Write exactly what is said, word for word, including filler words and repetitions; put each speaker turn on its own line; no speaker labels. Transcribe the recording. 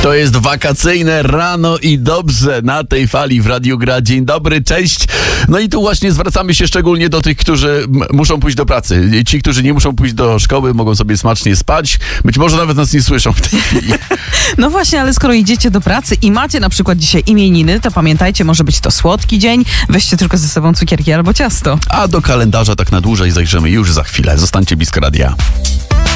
To jest wakacyjne rano i dobrze na tej fali w Radiu Gra. Dzień dobry, cześć. No i tu właśnie zwracamy się szczególnie do tych, którzy m- muszą pójść do pracy. Ci, którzy nie muszą pójść do szkoły, mogą sobie smacznie spać. Być może nawet nas nie słyszą w tej chwili.
No właśnie, ale skoro idziecie do pracy i macie na przykład dzisiaj imieniny, to pamiętajcie, może być to słodki dzień. Weźcie tylko ze sobą cukierki albo ciasto.
A do kalendarza tak na dłużej zajrzymy już za chwilę. Zostańcie blisko radia.